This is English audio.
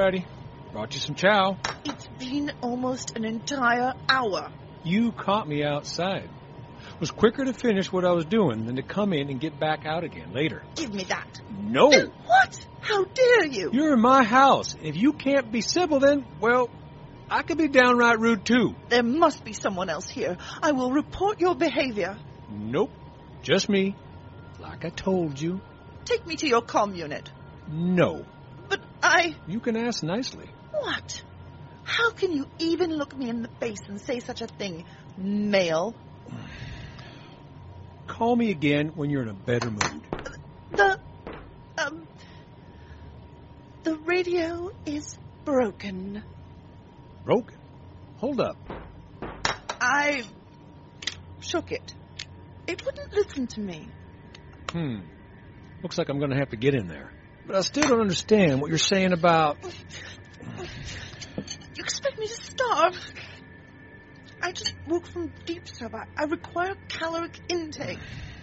righty. Brought you some chow. It's been almost an entire hour. You caught me outside. It was quicker to finish what I was doing than to come in and get back out again later. Give me that. No! What? How dare you? You're in my house. If you can't be civil, then, well, I could be downright rude, too. There must be someone else here. I will report your behavior. Nope. Just me. Like I told you. Take me to your comm unit. No. But You can ask nicely. What? How can you even look me in the face and say such a thing, male? Call me again when you're in a better mood. The radio is broken. Broken? Hold up. I shook it. It wouldn't listen to me. Looks like I'm going to have to get in there. But I still don't understand what you're saying about... You expect me to starve? I just woke from deep serve. I require caloric intake.